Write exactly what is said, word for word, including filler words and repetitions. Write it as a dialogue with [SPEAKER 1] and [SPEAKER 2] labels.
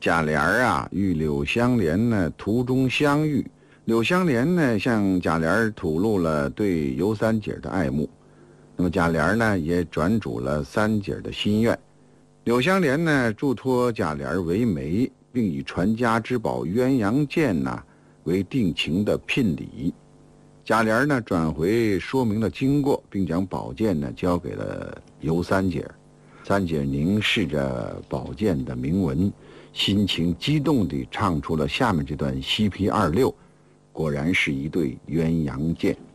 [SPEAKER 1] 贾琏啊与柳湘莲呢途中相遇，柳湘莲呢向贾琏吐露了对尤三姐的爱慕，那么贾琏呢也转主了三姐的心愿。柳湘莲呢嘱托贾琏为媒，并以传家之宝鸳鸯剑呢为定情的聘礼。贾琏呢转回说明了经过，并将宝剑呢交给了尤三姐。三姐凝视着宝剑的铭文，心情激动地唱出了下面这段西皮二六，果然是一对鸳鸯剑。